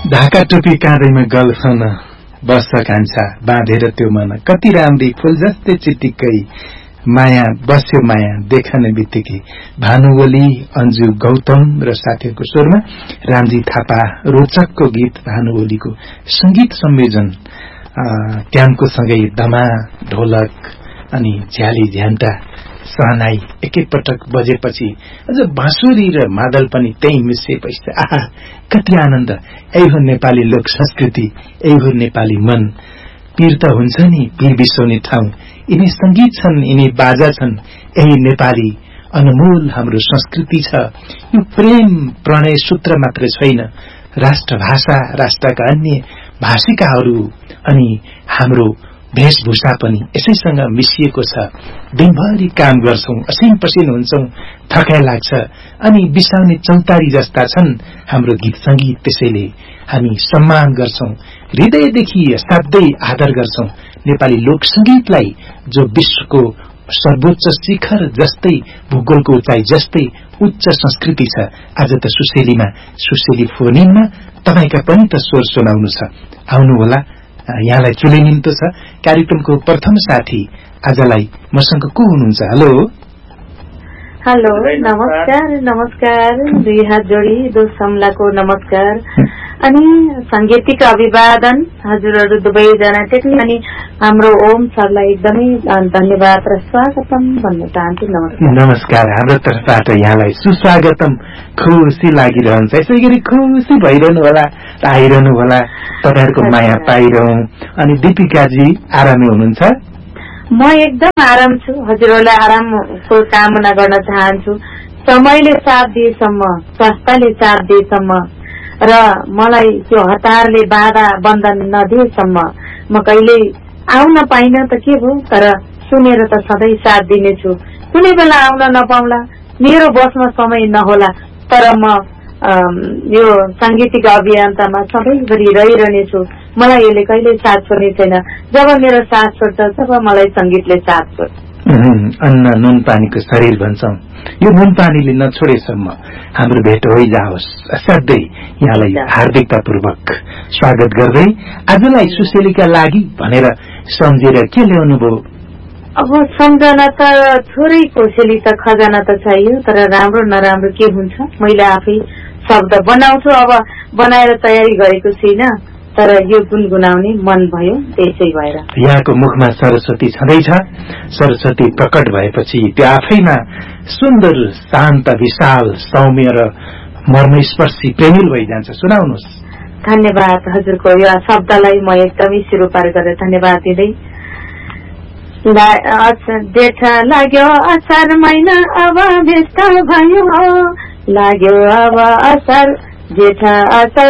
ढाका टोपी काँधैमा गल्फन बस्छ कान्छा बाँधेर त्यो मन कति राम्री फूल जस्तै चिटिक्कै माया बस्यो माया देखने बित्तिकै भानुवली अन्जु गौतम र साथीहरूको स्वरमा रामजी थापा रोचकको गीत भानुवलीको संगीत संयोजन ट्यामको सँगै दमा ढोलक अनि झ्याली झ्यान्टा सहनाई एकैपटक बजेपछि अझ बाँसुरी र मादल पनि त्यही मिसिएपछि आहा कति आनन्द। यही हो नेपाली लोक संस्कृति, यही हो नेपाली मन। पीर त हुन्छ नि पीर बिसाउने ठाउँ, यिनी संगीत छन्, यिनी बाजा छन्, यही नेपाली अनमोल हाम्रो संस्कृति छ। यो प्रेम प्रणय सूत्र मात्र छैन, राष्ट्रभाषा राष्ट्रका अन्य भाषिकाहरू अनि हाम्रो भेषभूषा पनि यसैसँग मिसिएको छ। दिनभरि काम गर्छौं, असिन पसिन हुन्छौं, थकाइ लाग्छ अनि बिसाउने चौतारी जस्ता छन् हाम्रो गीत संगीत। त्यसैले हामी सम्मान गर्छौं, हृदयदेखि असाध्यै आदर गर्छौं नेपाली लोक संगीतलाई, जो विश्वको सर्वोच्च शिखर जस्तै भूगोलको उचाइ जस्तै उच्च संस्कृति छ। आज त सुशेलीमा सुशेली फोनिनमा तपाईका पनि त स्वर सुनाउनु छ, आउनु होला। यहाँलाई चुले निम्तो छ कार्यक्रमको प्रथम साथी आजलाई मसँग को हुनुहुन्छ? हेलो हेलो, नमस्कार नमस्कार, दुई हात जोडी दो समलाको नमस्कार अनि सांगीतिक अभिवादन हजुरहरू दुवैजना टेक्निक अनि हाम्रो ओम सरलाई एकदमै धन्यवाद र स्वागतम भन्न चाहन्छु। नमस्कार। नमस्कार, हाम्रो तर्फबाट यहाँलाई सुस्वागतम। खुसी लागिरहन्छ, यसै गरी खुसी भइरहनु होला, आइरहनु होला, तपाईहरुको माया पाइरहँ। अनि दीपिकाजी आरामै हुनुहुन्छ? म एकदम आराम छु, हजुरहरूलाई आरामको कामना गर्न चाहन्छु। समयले साथ दिएसम्म, स्वास्थ्यले साथ दिएसम्म र मलाई त्यो हतारले बाधा बन्धन नदिएसम्म म कहिले आउन पाइन त के भो, तर सुनेर त सधैँ साथ दिनेछु। कुनै बेला आउन नपाउला, मेरो बसमा समय नहोला, तर म यो सांगीतिक अभियन्तामा सधैँभरि रहिरहनेछु। मलाई यसले कहिले साथ छोड्ने छैन। जब मेरो साथ छोड्छ तब मलाई संगीतले साथ छोड्छ। अन्न नुन पानीको शरीर भन्छौं, यो नुन पानीले नछोडेसम्म हाम्रो भेट होइजाओस्। असाध्यै यहाँलाई हार्दिकतापूर्वक स्वागत गर्दै आजलाई सुशेलीका लागि भनेर सम्झेर के ल्याउनु भयो? अब सम्झना त थोरै कोसेली त खजाना त चाहियो, तर राम्रो नराम्रो के हुन्छ मैले आफै शब्द बनाउँछु। अब बनाएर तयारी गरेको छैन, तर यो गुनगुनाउने मन भयो, त्यसै भएर यहाँको मुखमा सरस्वती छँदैछ। सरस्वती प्रकट भएपछि त्यो आफैमा सुन्दर शान्त विशाल सौम्य र मर्मस्पर्शी प्रेमिल भइजान्छ। सुनाउनुहोस्। धन्यवाद हजुरको यो शब्दलाई म एकदमै सिरोपार गरेर धन्यवाद दिँदै। जेठ लाग्यो असार महिना अब व्यस्त भयो, लाग्यो अब असार जेठ असार